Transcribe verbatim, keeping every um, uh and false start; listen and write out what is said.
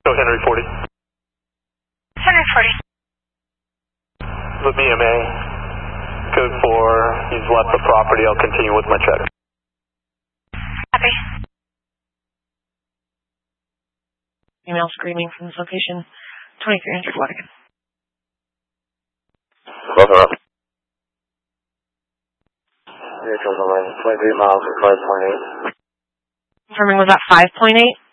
Show Henry forty. Henry forty. The B M A. Code four. He's left the property. I'll continue with my check. Copy. Email screaming from this location. twenty-three hundred Waterton. Both are up. twenty-three miles at five point eight. Confirming, was that five point eight?